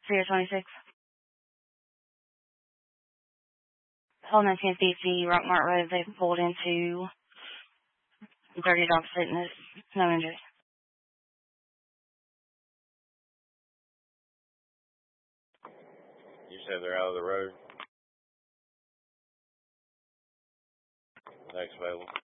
026. Hall 19th DC, Rockmart Road. They pulled into Dirty Dog Fitness. No injuries. You said they're out of the road? Next available.